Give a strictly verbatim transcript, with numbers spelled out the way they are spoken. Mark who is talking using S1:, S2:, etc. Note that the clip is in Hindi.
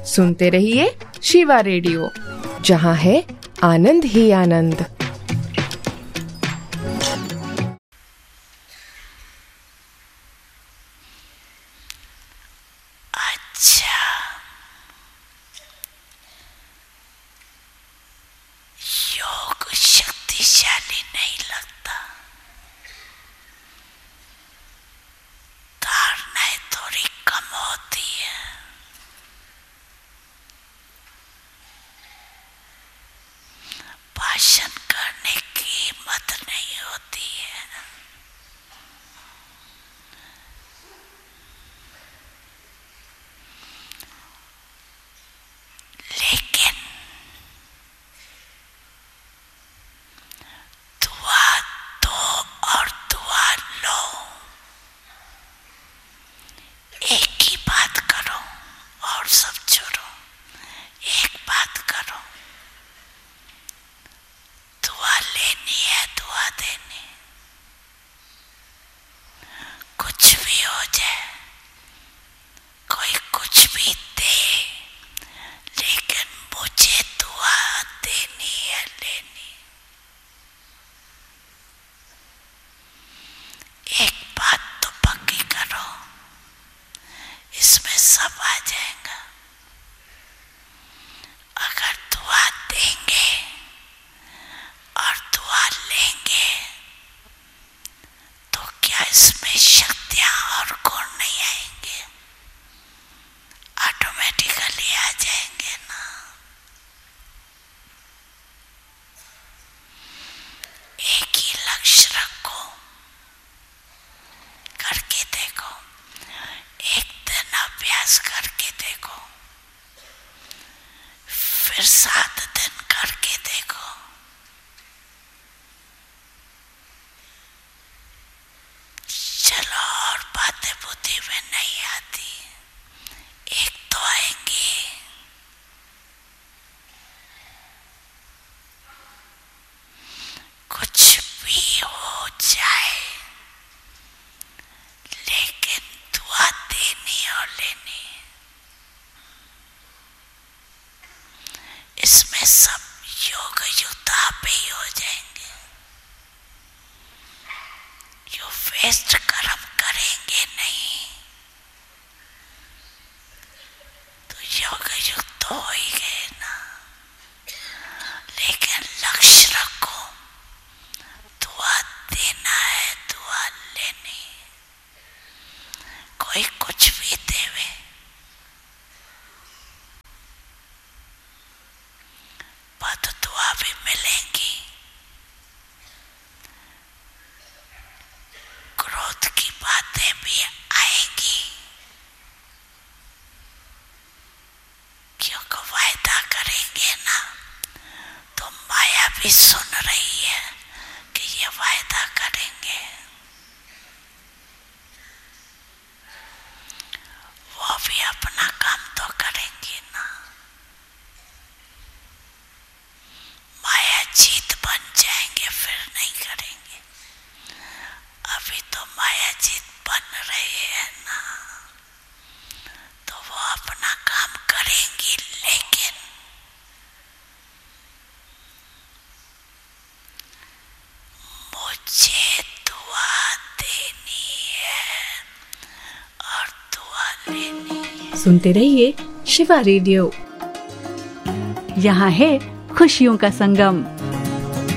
S1: सुनते रहिए शिवा रेडियो, जहाँ है आनंद ही आनंद।
S2: अच्छा, योग शक्तिशाली नहीं लगता, धारणाएं थोड़ी कम होती है, भाषण करने की हिम्मत नहीं होती है, लेकिन दुआ दो और दुआ लो, एक ही बात करो और सब छोड़ो, एक बात करो, दुआ लेनी है, दुआ देनी, कुछ भी हो जाए, कोई कुछ भी दे, लेकिन मुझे दुआ देनी है, लेनी। एक बात तो पक्की करो, इसमें सब आ जाएगा। अगर दुआ देंगे और दुआ लेंगे तो क्या इसमें शक्तियां और गुण नहीं आएंगे? ऑटोमेटिकली आ जाएंगे ना। एक ही लक्ष्य रखो, करके देखो, एक दिन अभ्यास करके देखो, फिर सात दिन करके देखो, चलो और बातें बुद्धि में नहीं आती, एक तो आएंगी। कुछ भी हो जाए, लेकिन दुआ देनी और लेनी, इसमें सब योग युक्त आप ही हो जाएंगे। यो वेस्ट कर्म करेंगे नहीं, तो योग युक्त तो हो ही गए ना। लेकिन लक्ष्य रखो, दुआ देना है, दुआ लेनी, कोई कुछ भी देवे, पर दुआ भी मिलेंगी। क्रोध की बातें भी आएंगी, क्योंकि वायदा करेंगे ना, तो माया भी सुन रही है कि ये वायदा करेंगे, वो भी अपना काम तो करेंगे ना। माया जीत बन जाएंगे, फिर नहीं करेंगे। अभी तो माया जीत बन रहे हैं ना, तो वो अपना काम करेंगी, लेकिन मुझे दुआ देनी है और दुआ लेनी है।
S3: सुनते रहिए शिवा रेडियो, यहाँ है खुशियों का संगम।